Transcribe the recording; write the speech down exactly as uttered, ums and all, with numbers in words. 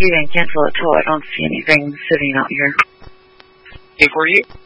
you didn't cancel it till I don't see anything sitting out here. Inquiry